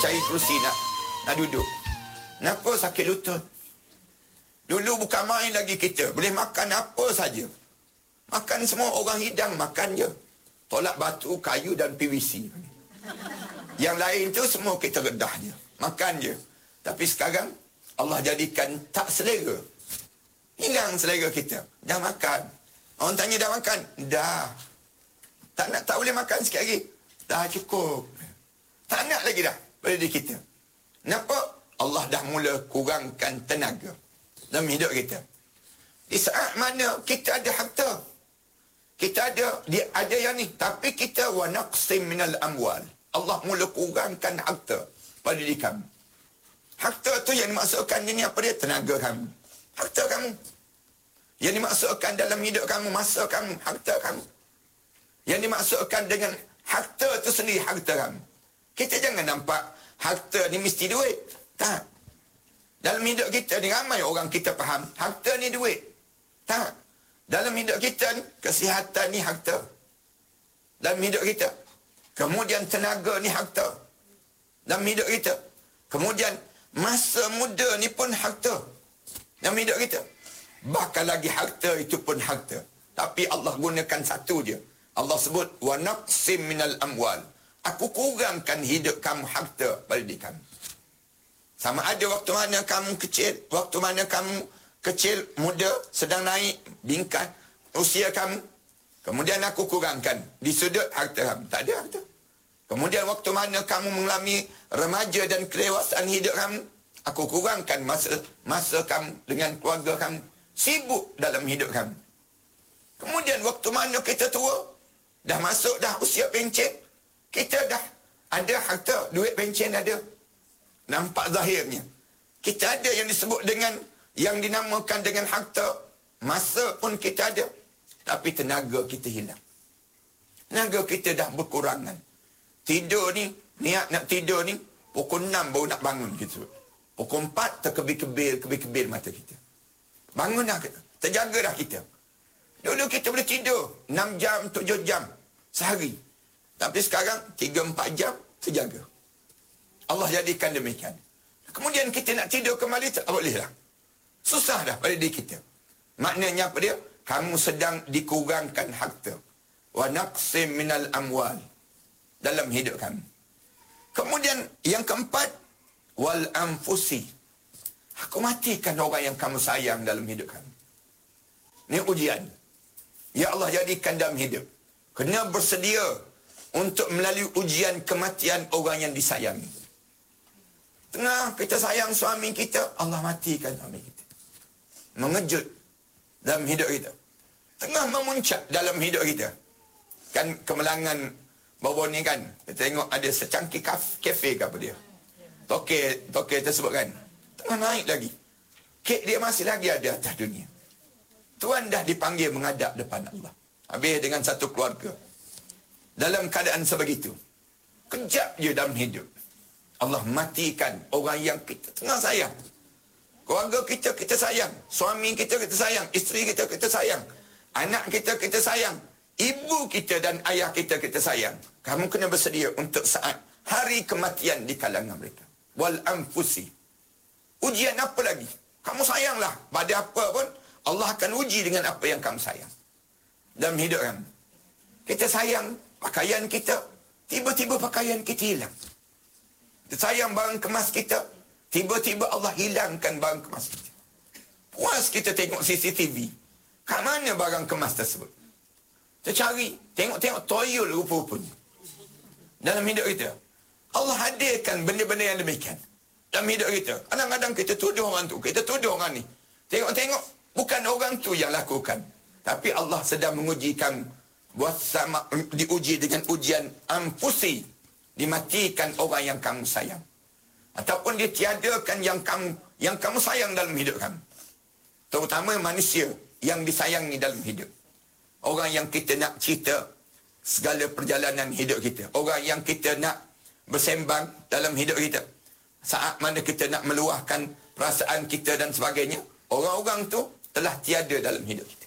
cari kerusi nak duduk. Kenapa sakit lutut? Dulu bukan main lagi kita. Boleh makan apa saja. Makan semua orang hidang, makan je. Tolak batu, kayu dan PVC. Yang lain tu semua kita redah je. Makan je. Tapi sekarang, Allah jadikan tak selera. Hilang selera kita. Dah makan. Orang tanya dah makan? Dah. Tak boleh makan sikit lagi. Dah cukup. Tak nak lagi dah pada diri kita. Kenapa? Allah dah mula kurangkan tenaga dalam hidup kita. Di saat mana kita ada harta, kita ada yang ni, tapi kita wa naqsim minal amwal. Allah mula kurangkan harta pada diri kamu. Harta tu yang dimaksudkan ini apa dia? Tenaga kamu. Harta kamu. Yang dimaksudkan dalam hidup kamu, masa kamu, harta kamu. Yang dimaksudkan dengan harta tu sendiri, harta kamu. Kita jangan nampak harta ni mesti duit. Tak. Dalam hidup kita ni ramai orang kita faham harta ni duit. Tak. Dalam hidup kita ni kesihatan ni harta. Dalam hidup kita. Kemudian tenaga ni harta. Dalam hidup kita. Kemudian masa muda ni pun harta. Dalam hidup kita. Bahkan lagi harta itu pun harta. Tapi Allah gunakan satu je. Allah sebut wa naqsim minal amwal. Aku kurangkan hidup kamu harta pada diri kamu. Sama ada waktu mana kamu kecil, waktu mana kamu kecil, muda, sedang naik, bingkai, usia kamu. Kemudian aku kurangkan di sudut harta kamu. Tak ada harta. Kemudian waktu mana kamu mengalami remaja dan kedewasaan hidup kamu, aku kurangkan masa kamu dengan keluarga kamu. Sibuk dalam hidup kamu. Kemudian waktu mana kita tua, dah masuk dah usia pencen, kita dah ada harta, duit pencen ada. Nampak zahirnya. Kita ada yang disebut dengan, yang dinamakan dengan harta. Masa pun kita ada. Tapi tenaga kita hilang. Tenaga kita dah berkurangan. Tidur ni, niat nak tidur ni, pukul 6 baru nak bangun gitu. Pukul 4 terkebir-kebir mata kita. Bangun dah kita. Terjaga dah kita. Dulu kita boleh tidur 6 jam, 7 jam sehari. Tapi sekarang 3-4 jam terjaga. Allah jadikan demikian. Kemudian kita nak tidur kembali, tak boleh lah. Susah dah pada diri kita. Maknanya apa dia? Kamu sedang dikurangkan harta. Wa naqsim minal amwal. Dalam hidup kamu. Kemudian yang keempat, wal anfusi. Aku matikan orang yang kamu sayang dalam hidup kamu. Ini ujian. Ya Allah jadikan dalam hidup. Kena bersedia untuk melalui ujian kematian orang yang disayangi. Tengah kita sayang suami kita, Allah matikan suami kita. Mengejut dalam hidup kita. Tengah memuncak dalam hidup kita. Kan kemelangan baru ni kan, kita tengok ada secangkir kafe ke apa dia. Toke tersebut kan. Tengah naik lagi. Kek dia masih lagi ada atas dunia. Tuan dah dipanggil menghadap depan Allah. Habis dengan satu keluarga. Dalam keadaan sebegitu. Kejap je dalam hidup. Allah matikan orang yang kita tengah sayang. Keluarga kita sayang. Suami kita sayang. Isteri kita sayang. Anak kita sayang. Ibu kita dan ayah kita sayang. Kamu kena bersedia untuk saat hari kematian di kalangan mereka. Wal anfusi. Ujian apa lagi? Kamu sayanglah. Pada apa pun, Allah akan uji dengan apa yang kamu sayang. Dalam hidup kamu. Kita sayang pakaian kita. Tiba-tiba pakaian kita hilang. Kita sayang barang kemas kita. Tiba-tiba Allah hilangkan barang kemas kita. Puas kita tengok CCTV. Kat mana barang kemas tersebut? Kita cari. Tengok toyol rupa-rupanya. Dalam hidup kita. Allah hadirkan benda-benda yang demikian. Dalam hidup kita. Kadang-kadang kita tuduh orang tu. Kita tuduh orang ni. Tengok-tengok. Bukan orang tu yang lakukan. Tapi Allah sedang menguji kamu. Buat sama, diuji dengan ujian anfusi. Dimatikan orang yang kamu sayang. Ataupun dia tiadakan yang kamu sayang dalam hidup kamu. Terutama manusia yang disayangi dalam hidup. Orang yang kita nak cerita segala perjalanan hidup kita. Orang yang kita nak bersembang dalam hidup kita. Saat mana kita nak meluahkan perasaan kita dan sebagainya. Orang-orang tu telah tiada dalam hidup kita.